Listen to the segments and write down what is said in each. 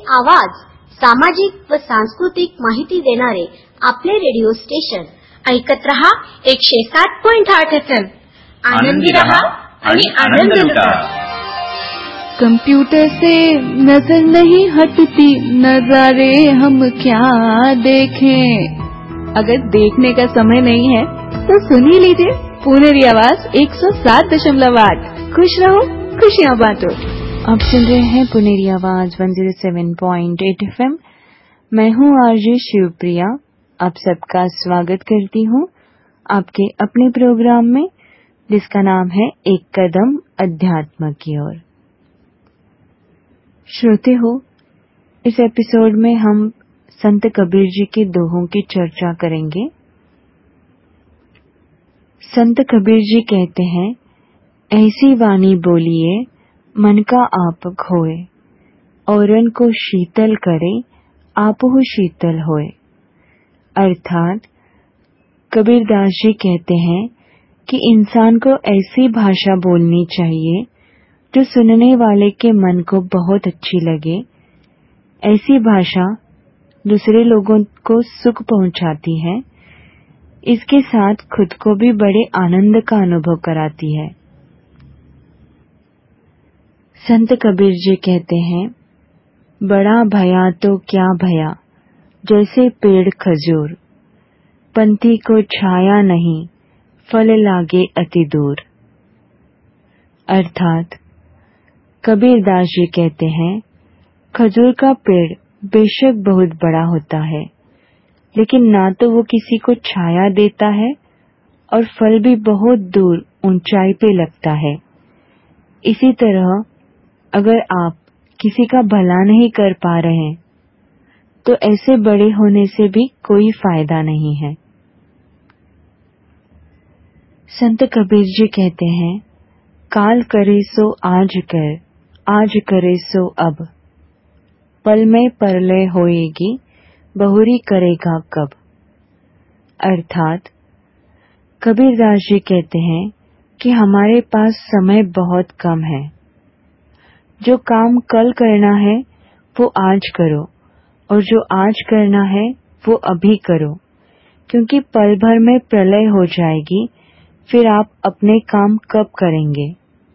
आवाज, सामाजिक व सांस्कृतिक माहिती देणारे आपले रेडिओ स्टेशन ऐकत रहा 107.8 FM. आनंदी रहा आणि आनंद लुटा. कंप्यूटर से नजर नहीं हटती, नजारे हम क्या देखें. अगर देखने का समय नहीं है तो सुन ही लीजिए पुनेरी आवाज 107.8. खुश रहो, खुशियाँ बांटो. आप सुन रहे हैं पुनेरी आवाज 107.8 FM. मैं हूँ आरजे शिवप्रिया. आप सबका स्वागत करती हूँ आपके अपने प्रोग्राम में, जिसका नाम है एक कदम अध्यात्म की ओर. श्रोते हो, इस एपिसोड में हम संत कबीर जी के दोहों की चर्चा करेंगे. संत कबीर जी कहते हैं, ऐसी वाणी बोलिए मन का आप खोए, औरन को शीतल करे आपहु शीतल होए. अर्थात कबीरदास जी कहते हैं कि इंसान को ऐसी भाषा बोलनी चाहिए जो सुनने वाले के मन को बहुत अच्छी लगे. ऐसी भाषा दूसरे लोगों को सुख पहुंचाती है, इसके साथ खुद को भी बड़े आनंद का अनुभव कराती है. संत कबीर जी कहते हैं, बड़ा भया तो क्या भया, जैसे पेड़ खजूर, पंथी को छाया नहीं, फल लागे अति दूर. अर्थात कबीरदास जी कहते हैं, खजूर का पेड़ बेशक बहुत बड़ा होता है, लेकिन ना तो वो किसी को छाया देता है और फल भी बहुत दूर ऊंचाई पे लगता है. इसी तरह अगर आप किसी का भला नहीं कर पा रहे तो ऐसे बड़े होने से भी कोई फायदा नहीं है. संत कबीर जी कहते हैं, काल करे सो आज कर, आज करे सो अब, पल में परलय होएगी, बहुरी करेगा कब. अर्थात कबीरदास जी कहते हैं कि हमारे पास समय बहुत कम है. जो काम कल करना है वो आज करो, और जो आज करना है वो अभी करो, क्योंकि पल भर में प्रलय हो जाएगी. फिर आप अपने काम कब करेंगे.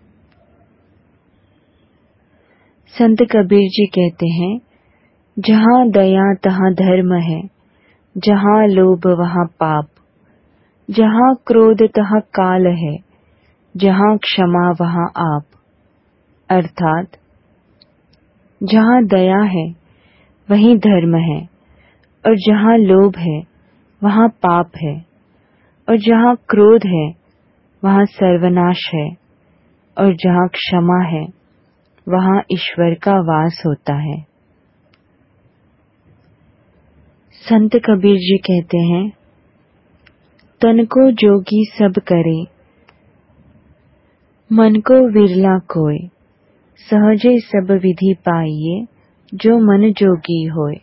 संत कबीर जी कहते हैं, जहाँ दया तहाँ धर्म है, जहाँ लोभ वहाँ पाप, जहाँ क्रोध तहाँ काल है, जहाँ क्षमा वहाँ आप. अर्थात जहाँ दया है वहीं धर्म है, और जहाँ लोभ है वहाँ पाप है, और जहाँ क्रोध है वहाँ सर्वनाश है, और जहाँ क्षमा है वहाँ ईश्वर का वास होता है. संत कबीर जी कहते हैं, तन को जोगी सब करे, मन को विरला कोय, सहजे सब विधि पाइए, जो मन जोगी होए.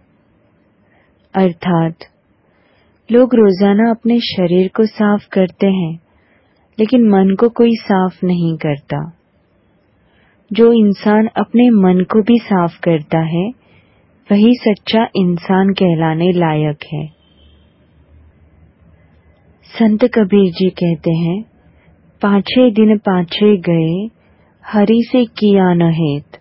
अर्थात लोग रोजाना अपने शरीर को साफ करते हैं, लेकिन मन को कोई साफ नहीं करता. जो इंसान अपने मन को भी साफ करता है वही सच्चा इंसान कहलाने लायक है. संत कबीर जी कहते हैं, पाछे दिन पाछे गए, हरि से किया न हेत,